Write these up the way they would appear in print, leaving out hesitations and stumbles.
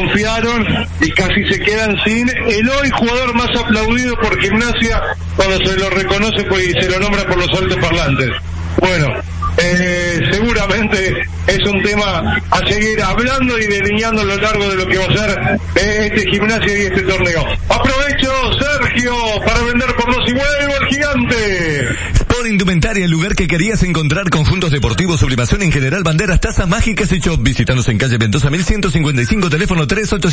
confiaron y casi se quedan sin el hoy jugador más aplaudido por Gimnasia cuando se lo reconoce pues, y se lo nombra por los altoparlantes. Bueno, seguramente es un tema a seguir hablando y delineando a lo largo de lo que va a ser este Gimnasia y este torneo. Aprovecho, Sergio, para vender por los y vuelvo al gigante. Sport Indumentaria, el lugar que querías encontrar: conjuntos deportivos, sublimación en general, banderas, tazas mágicas y shop. Visítanos en calle Ventosa 1155, teléfono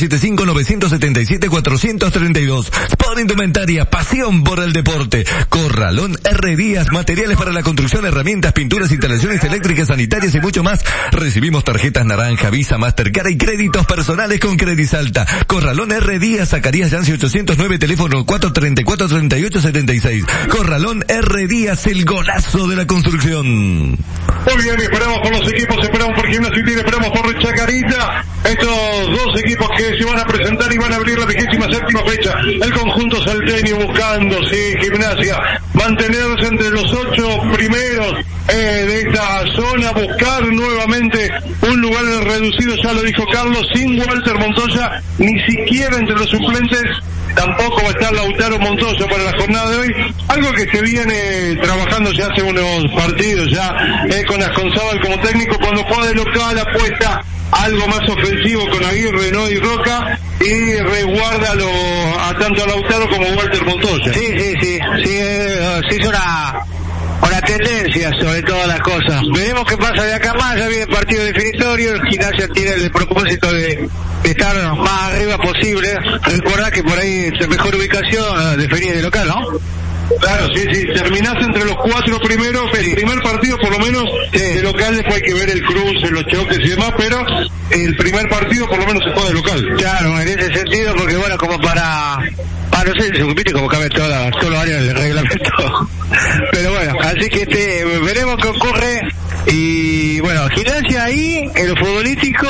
3875-977-432. Sport Indumentaria, pasión por el deporte. Corralón R. Díaz, materiales para la construcción, herramientas, pinturas, instalaciones eléctricas, sanitarias y mucho más. Recibimos tarjetas naranja, Visa, Mastercard y créditos personales con Credisalta. Corralón R. Díaz, Zacarías Yancy 809, teléfono 434-3876. Corralón R. Díaz, el golazo de la construcción. Muy bien, esperamos por los equipos, esperamos por Gimnasia y Tigre, esperamos por Chacarita. Estos dos equipos que se van a presentar y van a abrir la 27ª fecha. El conjunto salteño buscando, sí, Gimnasia, mantenerse entre los 8 primeros de esta zona, buscar nuevamente un lugar en el reducido, ya lo dijo Carlos, sin Walter Montoya, ni siquiera entre los suplentes. Tampoco va a estar Lautaro Montoya para la jornada de hoy, algo que se viene trabajando ya hace unos partidos ya con Asconzábal como técnico, cuando juega de local apuesta algo más ofensivo con Aguirre, ¿no? Y Roca, y resguarda a tanto a Lautaro como a Walter Montoya. Sí, es una tendencia sobre todas las cosas. Veremos qué pasa de acá más, ya viene el partido definitorio, el Gimnasia tiene el propósito de estar más arriba posible. Recuerda que por ahí es mejor ubicación definida de local, ¿no? Claro, sí, terminás entre los 4 primeros, el primer partido por lo menos de local, después hay que ver el cruce, los choques y demás, pero el primer partido por lo menos se juega de local. Claro, en ese sentido, porque bueno, como para no sé, se compite como cabe todos los años del reglamento. Pero bueno, así que veremos qué ocurre. Y bueno, Gimnasia ahí, en lo futbolístico,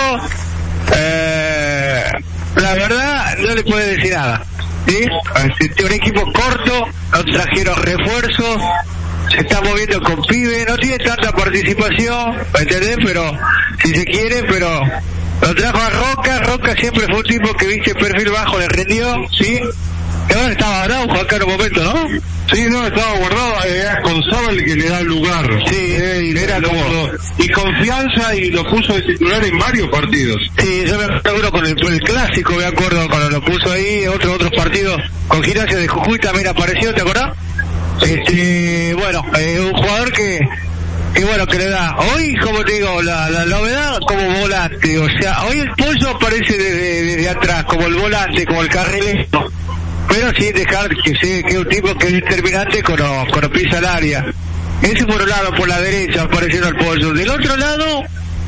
la verdad no le puede decir nada. ¿Sí? Un equipo corto, no trajeron refuerzos, se está moviendo con pibe, no tiene tanta participación, ¿entendés? Pero, si se quiere, pero lo trajo a Roca siempre fue un tipo que viste perfil bajo, le rendió, ¿sí? Y ahora estaba guardado, Juan Carlos, un momento, ¿no? Sí, no, estaba guardado, Asconzábal el que le da lugar. Sí, era como... Y confianza, y lo puso de titular en varios partidos. Sí, yo me acuerdo con el clásico, me acuerdo cuando lo puso ahí, otros partidos, con Gimnasia de Jujuy también apareció, ¿te acordás? Bueno, un jugador que bueno, que le da, hoy, como te digo, la novedad como volante, o sea, hoy el Pollo aparece desde atrás, como el volante, como el carrilero, pero sin dejar que es un tipo que es determinante cuando pisa el área. Ese por un lado, por la derecha, apareciendo el Pollo. Del otro lado,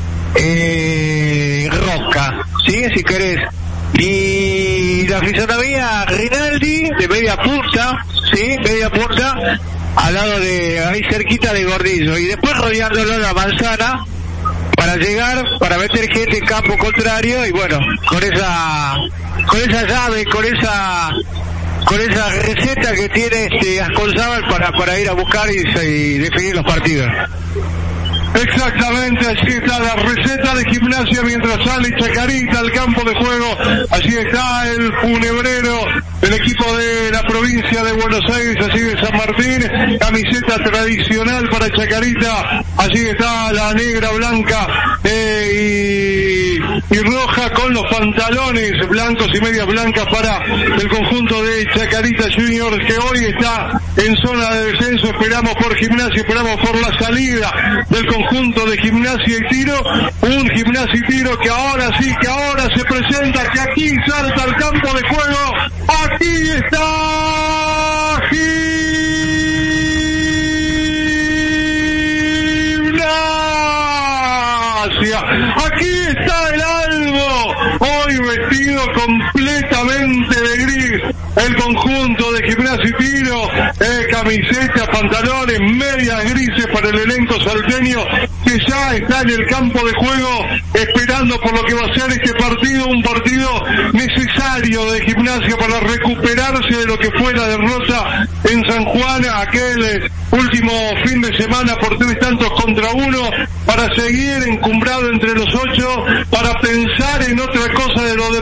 Roca, ¿sí? Si querés. Y la fisonomía Rinaldi, de media punta, ¿sí? Media punta, al lado de, ahí cerquita de Gordillo. Y después rodeándolo la manzana, para llegar, para meter gente en campo contrario, y bueno, con esa llave, con esa receta que tiene Asconzábal para ir a buscar y definir los partidos. Exactamente, allí está la receta de Gimnasia mientras sale Chacarita al campo de juego. Allí está el funebrero del equipo de la provincia de Buenos Aires, allí de San Martín, camiseta tradicional para Chacarita. Allí está la negra, blanca y roja, con los pantalones blancos y medias blancas para el conjunto de Chacarita Juniors, que hoy está en zona de descenso. Esperamos por Gimnasia, esperamos por la salida del conjunto de Gimnasia y Tiro, un Gimnasia y Tiro que ahora sí, que ahora se presenta, que aquí salta al campo de juego. Aquí está Gimnasia, aquí está el Albo, hoy vestido completamente de gris, el conjunto de Gimnasia y Tiro, camisetas, pantalones, medias grises para el elenco salteño, que ya está en el campo de juego esperando por lo que va a ser este partido, un partido necesario de Gimnasia para recuperarse de lo que fue la derrota en San Juan, aquel último fin de semana por 3-1, para seguir encumbrado entre los 8, para pensar en otra cosa de lo